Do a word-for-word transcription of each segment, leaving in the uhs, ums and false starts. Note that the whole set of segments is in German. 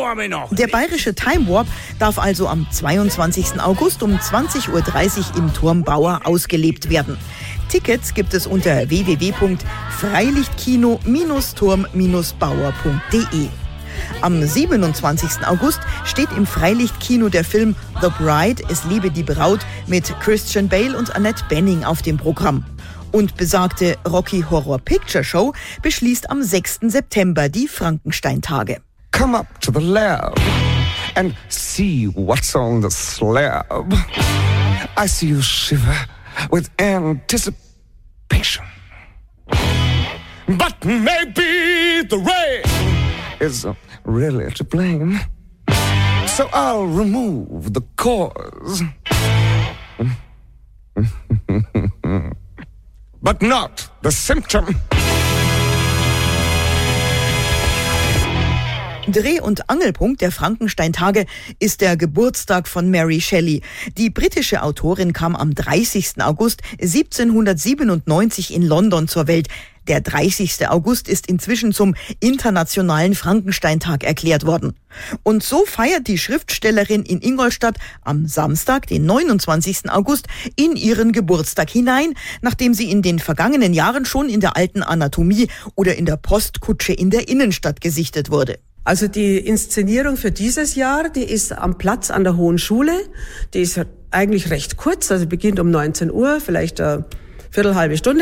habe ich noch. Der bayerische Time Warp darf also am zweiundzwanzigsten August um zwanzig Uhr dreißig im Turm Bauer ausgelebt werden. Tickets gibt es unter w w w punkt freilichtkino turm bauer punkt d e. Am siebenundzwanzigsten August steht im Freilichtkino der Film The Bride, es lebe die Braut mit Christian Bale und Annette Bening auf dem Programm. Und besagte Rocky Horror Picture Show beschließt am sechsten September die Frankenstein-Tage. Come up to the lab and see what's on the slab. I see you shiver with anticipation. But maybe the rain is really to blame. So I'll remove the cause. But not the symptom. Dreh- und Angelpunkt der Frankenstein-Tage ist der Geburtstag von Mary Shelley. Die britische Autorin kam am dreißigsten August siebzehnhundertsiebenundneunzig in London zur Welt. Der dreißigsten August ist inzwischen zum internationalen Frankenstein-Tag erklärt worden. Und so feiert die Schriftstellerin in Ingolstadt am Samstag, den neunundzwanzigsten August, in ihren Geburtstag hinein, nachdem sie in den vergangenen Jahren schon in der alten Anatomie oder in der Postkutsche in der Innenstadt gesichtet wurde. Also die Inszenierung für dieses Jahr, die ist am Platz an der Hohen Schule. Die ist eigentlich recht kurz, also beginnt um neunzehn Uhr, vielleicht eine Viertel, halbe Stunde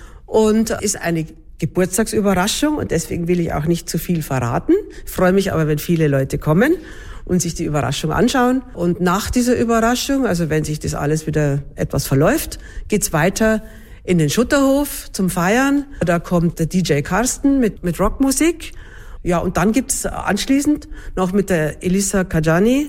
und ist eine Geburtstagsüberraschung und deswegen will ich auch nicht zu viel verraten. Ich freue mich aber, wenn viele Leute kommen und sich die Überraschung anschauen. Und nach dieser Überraschung, also wenn sich das alles wieder etwas verläuft, geht's weiter in den Schutterhof zum Feiern. Da kommt der D J Carsten mit, mit Rockmusik. Ja, und dann gibt's anschließend noch mit der Elisa Kajani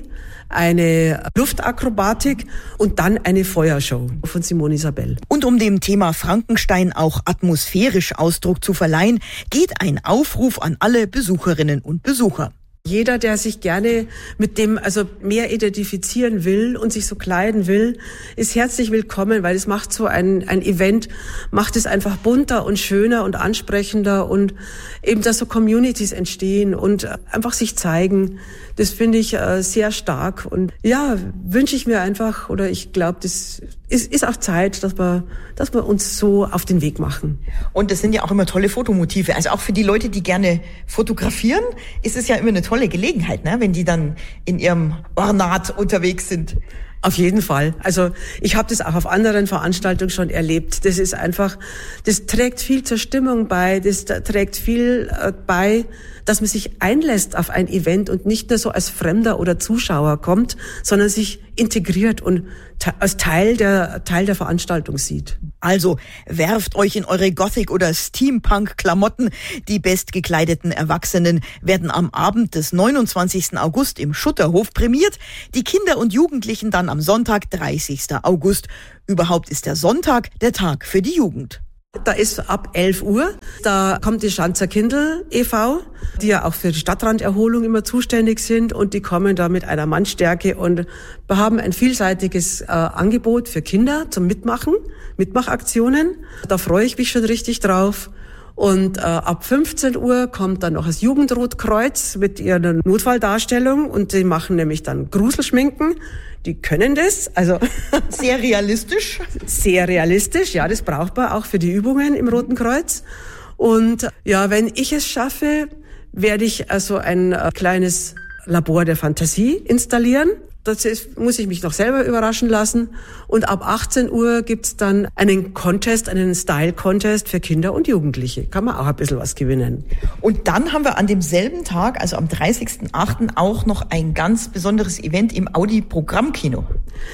eine Luftakrobatik und dann eine Feuershow von Simone Isabel. Und um dem Thema Frankenstein auch atmosphärisch Ausdruck zu verleihen, geht ein Aufruf an alle Besucherinnen und Besucher. Jeder, der sich gerne mit dem also mehr identifizieren will und sich so kleiden will, ist herzlich willkommen, weil es macht so ein ein Event, macht es einfach bunter und schöner und ansprechender und eben, dass so Communities entstehen und einfach sich zeigen. Das finde ich äh, sehr stark und ja, wünsche ich mir einfach oder ich glaube, das ist, ist auch Zeit, dass wir, dass wir uns so auf den Weg machen. Und das sind ja auch immer tolle Fotomotive. Also auch für die Leute, die gerne fotografieren, ist es ja immer eine tolle Gelegenheit, ne? Wenn die dann in ihrem Ornat unterwegs sind. Auf jeden Fall. Also ich habe das auch auf anderen Veranstaltungen schon erlebt. Das ist einfach, das trägt viel zur Stimmung bei, das trägt viel äh, bei, dass man sich einlässt auf ein Event und nicht nur so als Fremder oder Zuschauer kommt, sondern sich integriert und te- als Teil der Teil der Veranstaltung sieht. Also werft euch in eure Gothic- oder Steampunk-Klamotten. Die bestgekleideten Erwachsenen werden am Abend des neunundzwanzigsten August im Schutterhof prämiert, die Kinder und Jugendlichen dann am Sonntag, dreißigsten August. Überhaupt ist der Sonntag der Tag für die Jugend. Da ist ab elf Uhr, da kommt die Schanzer Kindl e V, die ja auch für die Stadtranderholung immer zuständig sind und die kommen da mit einer Mannstärke und wir haben ein vielseitiges äh, Angebot für Kinder zum Mitmachen, Mitmachaktionen. Da freue ich mich schon richtig drauf. Und äh, ab fünfzehn Uhr kommt dann noch das Jugendrotkreuz mit ihrer Notfalldarstellung und die machen nämlich dann Gruselschminken. Die können das, also sehr realistisch. Sehr realistisch, ja, das braucht man auch für die Übungen im Roten Kreuz. Und ja, wenn ich es schaffe, werde ich also ein äh, kleines Labor der Fantasie installieren. Das ist, muss ich mich noch selber überraschen lassen. Und ab achtzehn Uhr gibt's dann einen Contest, einen Style-Contest für Kinder und Jugendliche. Kann man auch ein bisschen was gewinnen. Und dann haben wir an demselben Tag, also am dreißigsten achten auch noch ein ganz besonderes Event im Audi-Programmkino.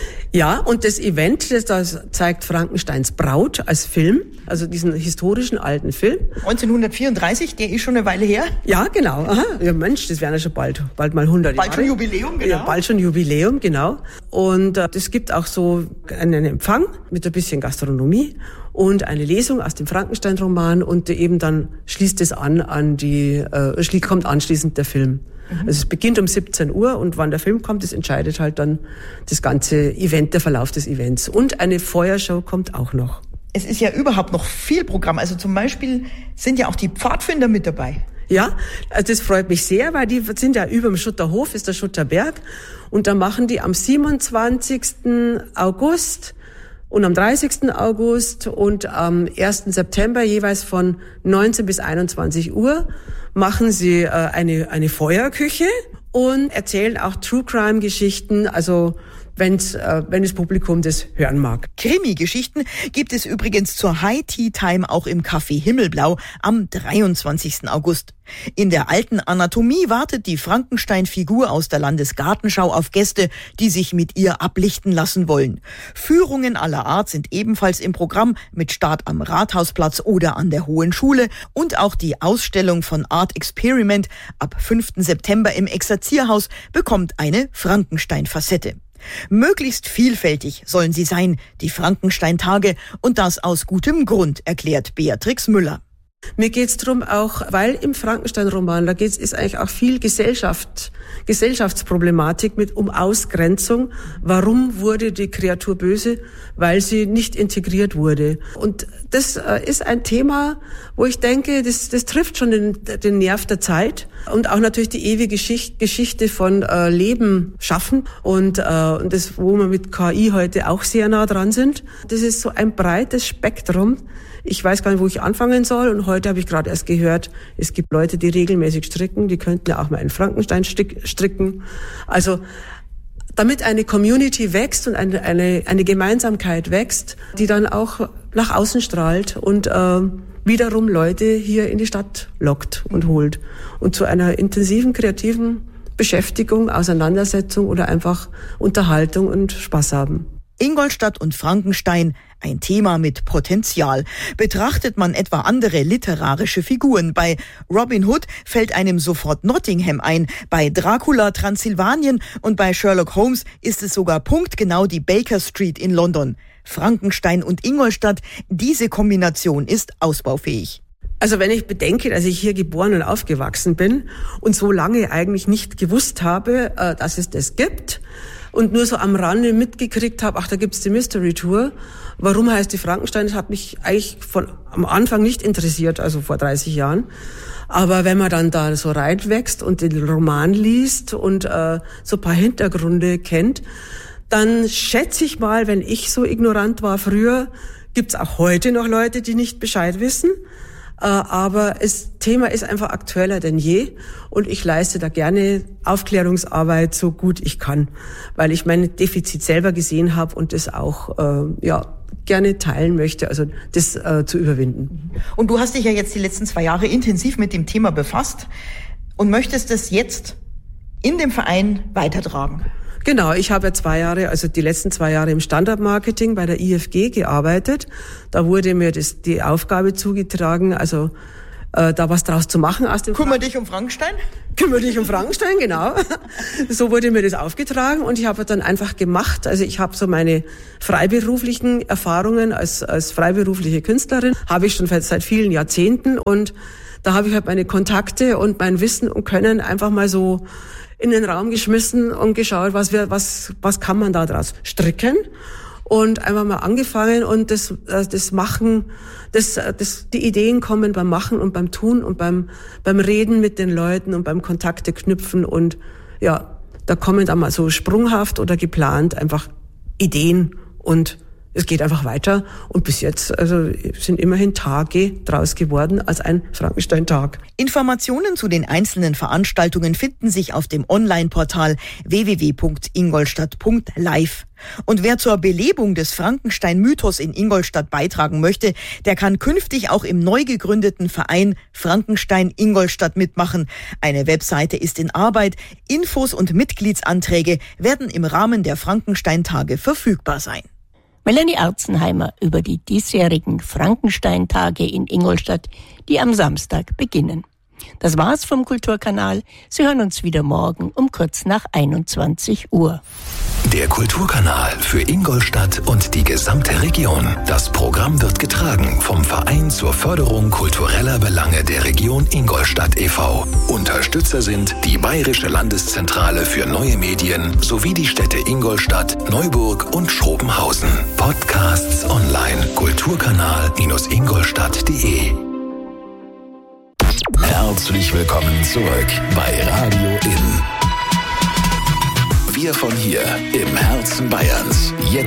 Ja, und das Event, das, das zeigt Frankensteins Braut als Film, also diesen historischen alten Film. neunzehnhundertvierunddreißig, der ist schon eine Weile her. Ja, genau. Aha. Ja, Mensch, das wären ja schon bald, bald mal hundert Jahre. Bald schon Jubiläum, genau. Ja, bald schon Jubiläum, genau. Und es äh, gibt auch so einen Empfang mit ein bisschen Gastronomie und eine Lesung aus dem Frankenstein-Roman und eben dann schließt es an an die, äh, kommt anschließend der Film. Also es beginnt um siebzehn Uhr und wann der Film kommt, das entscheidet halt dann das ganze Event, der Verlauf des Events. Und eine Feuershow kommt auch noch. Es ist ja überhaupt noch viel Programm. Also zum Beispiel sind ja auch die Pfadfinder mit dabei. Ja, also das freut mich sehr, weil die sind ja über dem Schutterhof, ist der Schutterberg. Und da machen die am siebenundzwanzigsten August und am dreißigsten August und am ersten September jeweils von neunzehn bis einundzwanzig Uhr machen sie äh, eine, eine Feuerküche und erzählen auch True-Crime-Geschichten, also wenn's, äh, wenn das Publikum das hören mag. Krimi-Geschichten gibt es übrigens zur High-Tea-Time auch im Café Himmelblau am dreiundzwanzigsten August. In der alten Anatomie wartet die Frankenstein-Figur aus der Landesgartenschau auf Gäste, die sich mit ihr ablichten lassen wollen. Führungen aller Art sind ebenfalls im Programm mit Start am Rathausplatz oder an der Hohen Schule und auch die Ausstellung von Art Experiment ab fünften September im Exerzierhaus bekommt eine Frankenstein-Facette. Möglichst vielfältig sollen sie sein, die Frankenstein-Tage, und das aus gutem Grund, erklärt Beatrix Müller. Mir geht's drum auch, weil im Frankenstein-Roman, da geht's, ist eigentlich auch viel Gesellschaft, Gesellschaftsproblematik mit um Ausgrenzung. Warum wurde die Kreatur böse? Weil sie nicht integriert wurde. Und das äh, ist ein Thema, wo ich denke, das, das trifft schon den, den Nerv der Zeit. Und auch natürlich die ewige Geschichte, Geschichte von äh, Leben schaffen. Und, äh, und das, wo wir mit K I heute auch sehr nah dran sind. Das ist so ein breites Spektrum. Ich weiß gar nicht, wo ich anfangen soll. Und heute habe ich gerade erst gehört, es gibt Leute, die regelmäßig stricken. Die könnten ja auch mal einen Frankenstein stricken. Also damit eine Community wächst und eine, eine, eine Gemeinsamkeit wächst, die dann auch nach außen strahlt und äh, wiederum Leute hier in die Stadt lockt und holt. Und zu einer intensiven, kreativen Beschäftigung, Auseinandersetzung oder einfach Unterhaltung und Spaß haben. Ingolstadt und Frankenstein, ein Thema mit Potenzial. Betrachtet man etwa andere literarische Figuren. Bei Robin Hood fällt einem sofort Nottingham ein, bei Dracula Transsilvanien und bei Sherlock Holmes ist es sogar punktgenau die Baker Street in London. Frankenstein und Ingolstadt, diese Kombination ist ausbaufähig. Also wenn ich bedenke, dass ich hier geboren und aufgewachsen bin und so lange eigentlich nicht gewusst habe, dass es das gibt, und nur so am Rande mitgekriegt habe, ach, da gibt's die Mystery Tour. Warum heißt die Frankenstein? Das hat mich eigentlich von am Anfang nicht interessiert, also vor dreißig Jahren. Aber wenn man dann da so reinwächst und den Roman liest und äh, so ein paar Hintergründe kennt, dann schätze ich mal, wenn ich so ignorant war früher, gibt's auch heute noch Leute, die nicht Bescheid wissen. Aber das Thema ist einfach aktueller denn je und ich leiste da gerne Aufklärungsarbeit so gut ich kann, weil ich mein Defizit selber gesehen habe und das auch äh, ja gerne teilen möchte, also das äh, zu überwinden. Und du hast dich ja jetzt die letzten zwei Jahre intensiv mit dem Thema befasst und möchtest es jetzt in dem Verein weitertragen. Genau, ich habe ja zwei Jahre, also die letzten zwei Jahre im Standardmarketing bei der I F G gearbeitet. Da wurde mir das, die Aufgabe zugetragen, also äh, da was draus zu machen aus dem... Kümmere dich um Frankenstein? Kümmere dich um Frankenstein, genau. So wurde mir das aufgetragen und ich habe dann einfach gemacht. Also ich habe so meine freiberuflichen Erfahrungen als, als freiberufliche Künstlerin, habe ich schon seit vielen Jahrzehnten und da habe ich halt meine Kontakte und mein Wissen und Können einfach mal so in den Raum geschmissen und geschaut, was wir, was, was kann man da draus stricken und einfach mal angefangen und das, das Machen, das, das, die Ideen kommen beim Machen und beim Tun und beim, beim Reden mit den Leuten und beim Kontakte knüpfen und ja, da kommen dann mal so sprunghaft oder geplant einfach Ideen und es geht einfach weiter und bis jetzt also sind immerhin Tage draus geworden als ein Frankenstein-Tag. Informationen zu den einzelnen Veranstaltungen finden sich auf dem Online-Portal w w w punkt ingolstadt punkt live. Und wer zur Belebung des Frankenstein-Mythos in Ingolstadt beitragen möchte, der kann künftig auch im neu gegründeten Verein Frankenstein Ingolstadt mitmachen. Eine Webseite ist in Arbeit. Infos und Mitgliedsanträge werden im Rahmen der Frankenstein-Tage verfügbar sein. Melanie Arzenheimer über die diesjährigen Frankenstein-Tage in Ingolstadt, die am Samstag beginnen. Das war's vom Kulturkanal. Sie hören uns wieder morgen um kurz nach einundzwanzig Uhr. Der Kulturkanal für Ingolstadt und die gesamte Region. Das Programm wird getragen vom Verein zur Förderung kultureller Belange der Region Ingolstadt e V Unterstützer sind die Bayerische Landeszentrale für neue Medien sowie die Städte Ingolstadt, Neuburg und Schrobenhausen. Podcasts online kulturkanal Bindestrich ingolstadt punkt de. Herzlich willkommen zurück bei Radio In. Wir von hier im Herzen Bayerns. Jetzt